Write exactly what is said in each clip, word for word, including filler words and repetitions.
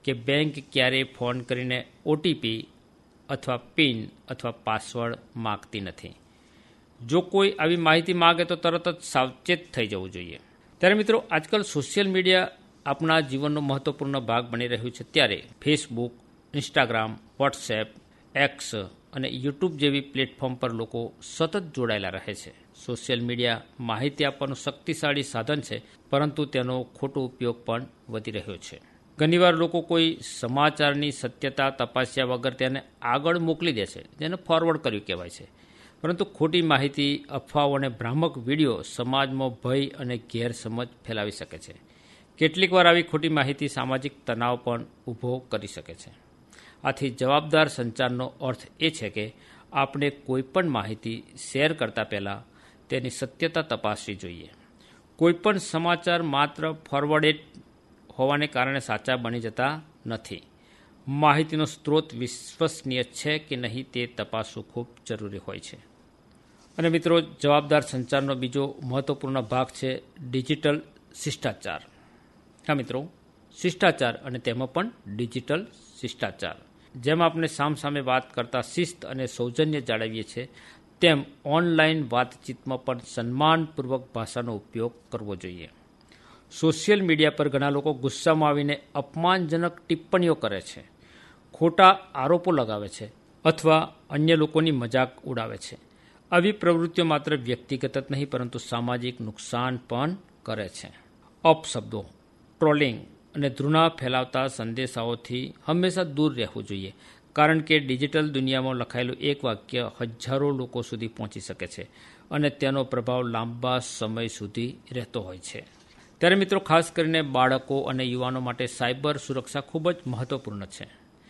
કે બેંક ક્યારેય ફોન કરીને ઓટીપી અથવા પિન અથવા પાસવર્ડ માગતી નથી. જો કોઈ આવી માહિતી માગે તો તરત જ સાવચેત થઈ જવું જોઈએ. ત્યારે મિત્રો, આજકાલ સોશિયલ મીડિયા આપણા જીવનનો મહત્વપૂર્ણ ભાગ બની રહ્યું છે. ત્યારે ફેસબુક, ઇન્સ્ટાગ્રામ, વોટ્સએપ, એક્સ અને યુટ્યુબ જેવી પ્લેટફોર્મ પર લોકો સતત જોડાયેલા રહે છે. સોશિયલ મીડિયા માહિતી આપવાનું શક્તિશાળી સાધન છે, પરંતુ તેનો ખોટો ઉપયોગ પણ વધી રહ્યો છે. ઘણીવાર લોકો કોઈ સમાચારની સત્યતા તપાસ્યા વગર તેને આગળ મોકલી દે છે, જેને ફોરવર્ડ કર્યું કહેવાય છે. પરંતુ ખોટી માહિતી, અફવાઓ અને ભ્રામક વિડીયો સમાજમાં ભય અને ગેરસમજ ફેલાવી શકે છે. કેટલીક વાર આવી ખોટી માહિતી સામાજિક તણાવ પણ ઊભો કરી શકે છે. આથી જવાબદાર સંચારનો અર્થ એ છે કે આપણે કોઈપણ માહિતી શેર કરતા પહેલાં તેની સત્યતા તપાસવી જોઈએ. કોઈપણ સમાચાર માત્ર ફોરવર્ડેડ હોવાને કારણે સાચા બની જતા નથી. માહિતીનો સ્ત્રોત વિશ્વસનીય છે કે નહીં તે તપાસવું ખૂબ જરૂરી હોય છે. અને મિત્રો, જવાબદાર સંચારનો બીજો મહત્વપૂર્ણ ભાગ છે ડિજિટલ શિષ્ટાચાર. હા મિત્રો, શિષ્ટાચાર અને તેમાં પણ ડિજિટલ શિષ્ટાચાર. જેમ આપણે સામસામે વાત કરતા શિસ્ત અને સૌજન્ય જાળવીએ છીએ, તેમ ઓનલાઈન વાતચીતમાં પણ સન્માનપૂર્વક ભાષાનો ઉપયોગ કરવો જોઈએ. સોશિયલ મીડિયા પર ઘણા લોકો ગુસ્સામાં આવીને અપમાનજનક ટિપ્પણીઓ કરે છે, ખોટા આરોપો લગાવે છે અથવા અન્ય લોકોની મજાક ઉડાવે છે. આવી પ્રવૃત્તિઓ માત્ર વ્યક્તિગત જ નહીં, પરંતુ સામાજિક નુકસાન પણ કરે છે. અપશબ્દો, ટ્રોલિંગ અને ઘૃણા ફેલાવતા સંદેશાઓથી હંમેશા દૂર રહેવું જોઈએ, કારણ કે ડિજિટલ દુનિયામાં લખાયેલું એક વાક્ય હજારો લોકો સુધી પહોંચી શકે છે અને તેનો પ્રભાવ લાંબા સમય સુધી રહેતો હોય છે. ત્યારે મિત્રો, ખાસ કરીને બાળકો અને યુવાનો માટે સાયબર સુરક્ષા ખૂબ જ મહત્વપૂર્ણ છે.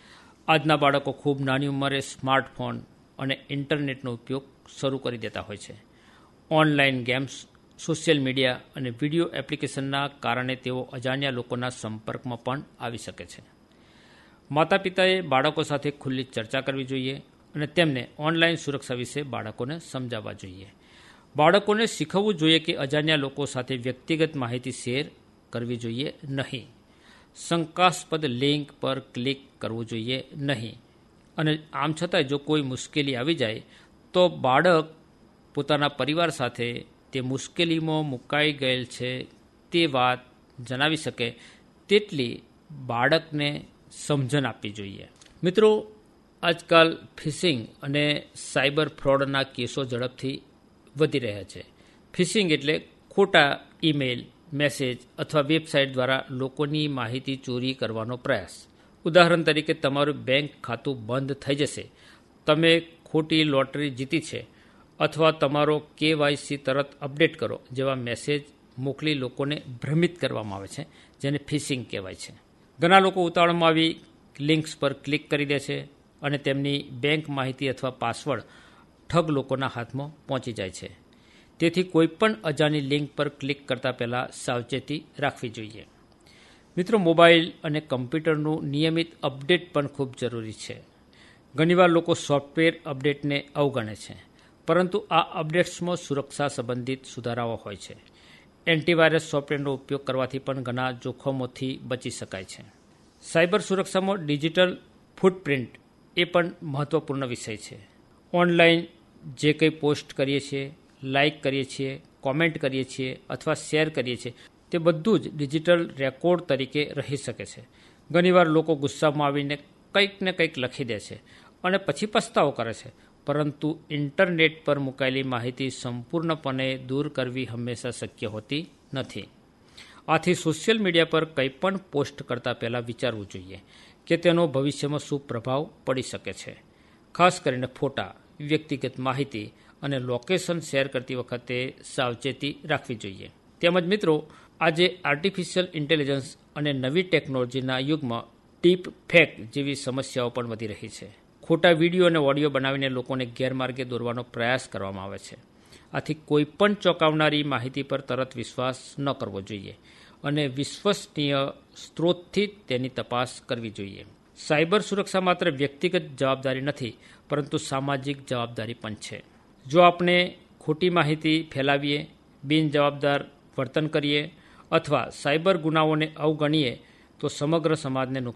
આજના બાળકો ખૂબ નાની ઉંમરે સ્માર્ટફોન અને ઇન્ટરનેટનો ઉપયોગ શરૂ કરી દેતા હોય છે. ઓનલાઈન ગેમ્સ, સોશિયલ મીડિયા અને વિડીયો એપ્લિકેશનના કારણે તેઓ અજાણ્યા લોકોના સંપર્કમાં પણ આવી શકે છે. માતા પિતાએ બાળકો સાથે ખુલ્લી ચર્ચા કરવી જોઈએ અને તેમને ઓનલાઈન સુરક્ષા વિશે બાળકોને સમજાવવા જોઈએ. બાળકોને શીખવવું જોઈએ કે અજાણ્યા લોકો સાથે વ્યક્તિગત માહિતી શેર કરવી જોઈએ નહીં. શંકાસ્પદ લિંક પર ક્લિક કરવું જોઈએ નહીં. અને આમ છતાં જો કોઈ મુશ્કેલી આવી જાય તો બાળક પોતાના પરિવાર સાથે તે મુશ્કેલીમાં મુકાઈ ગયેલ છે તે વાત જણાવી શકે તેટલી બાળકને સમજણ આપવી જોઈએ. મિત્રો, આજકાલ ફિશિંગ અને સાયબર ફ્રોડના કેસો ઝડપથી વધી રહ્યા છે. ફિશિંગ એટલે ખોટા ઈમેલ, મેસેજ અથવા વેબસાઇટ દ્વારા લોકોની માહિતી ચોરી કરવાનો પ્રયાસ. ઉદાહરણ તરીકે, તમારું બેંક ખાતું બંધ થઈ જશે, તમે ખોટી લોટરી જીતી છે અથવા તમારો કેવાયસી તરત અપડેટ કરો જેવા મેસેજ મોકલી લોકોને ભ્રમિત કરવામાં આવે છે, જેને ફિશિંગ કહેવાય છે. ઘણા લોકો ઉતાવળમાં આવી લિંક્સ પર ક્લિક કરી દે છે અને તેમની બેંક માહિતી અથવા પાસવર્ડ ઠગ લોકોના હાથમાં પહોંચી જાય છે. તેથી કોઈપણ અજાણી લિંક પર ક્લિક કરતા પહેલાં સાવચેતી રાખવી જોઈએ. મિત્રો, મોબાઈલ અને કમ્પ્યુટરનું નિયમિત અપડેટ પણ ખૂબ જરૂરી છે. ઘણીવાર લોકો સોફ્ટવેર અપડેટને અવગણે છે, પરંતુ આ અપડેટ્સમાં સુરક્ષા સંબંધિત સુધારાઓ હોય છે. એન્ટીવાયરસ સોફ્ટવેરનો ઉપયોગ કરવાથી પણ ઘણા જોખમોથી બચી શકાય છે. સાયબર સુરક્ષામાં ડિજિટલ ફૂટપ્રિન્ટ એ પણ મહત્વપૂર્ણ વિષય છે. ઓનલાઈન જે કંઈ પોસ્ટ કરીએ છીએ, લાઇક કરીએ છીએ, કોમેન્ટ કરીએ છીએ અથવા શેર કરીએ છીએ, તે બધું જ ડિજિટલ રેકોર્ડ તરીકે રહી શકે છે. ઘણીવાર લોકો ગુસ્સામાં આવીને કંઈક ને કંઈક લખી દે છે અને પછી પસ્તાવો કરે છે, પરંતુ ઇન્ટરનેટ પર મુકાયેલી માહિતી સંપૂર્ણપણે દૂર કરવી હંમેશા શક્ય હોતી નથી. આથી સોશિયલ મીડિયા પર કંઈ પણ પોસ્ટ કરતાં પહેલાં વિચારવું જોઈએ કે તેનો ભવિષ્યમાં શું પ્રભાવ પડી શકે છે. ખાસ કરીને ફોટા, વ્યક્તિગત માહિતી અને લોકેશન શેર કરતી વખતે સાવચેતી રાખવી જોઈએ. તેમજ મિત્રો, આજે આર્ટિફિશિયલ ઇન્ટેલિજન્સ અને નવી ટેકનોલોજીના યુગમાં ડીપ ફેક જેવી સમસ્યાઓ પણ વધી રહી છે. ખોટા વિડીયો અને ઓડિયો બનાવીને લોકોને ગેરમાર્ગે દોરવાનો પ્રયાસ કરવામાં આવે છે. આથી કોઈપણ ચોંકાવનારી માહિતી પર તરત વિશ્વાસ ન કરવો જોઈએ અને વિશ્વસનીય સ્ત્રોતથી તેની તપાસ કરવી જોઈએ. સાયબર સુરક્ષા માત્ર વ્યક્તિગત જવાબદારી નથી, પરંતુ સામાજિક જવાબદારી પણ છે. જો આપણે ખોટી માહિતી ફેલાવીએ, બિનજવાબદાર વર્તન કરીએ અથવા સાયબર ગુનાઓને અવગણીએ તો સમગ્ર સમાજને નુકસાન